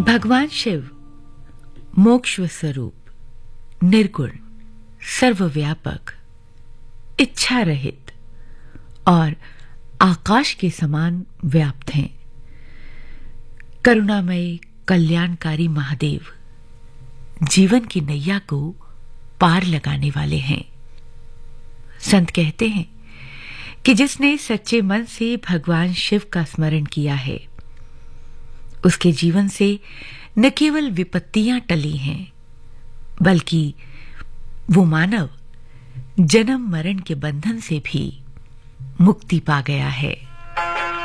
भगवान शिव मोक्ष स्वरूप, निर्गुण, सर्वव्यापक, इच्छा रहित और आकाश के समान व्याप्त हैं। करुणामय कल्याणकारी महादेव जीवन की नैया को पार लगाने वाले हैं। संत कहते हैं कि जिसने सच्चे मन से भगवान शिव का स्मरण किया है, उसके जीवन से न केवल विपत्तियां टली हैं, बल्कि वो मानव जन्म मरण के बंधन से भी मुक्ति पा गया है।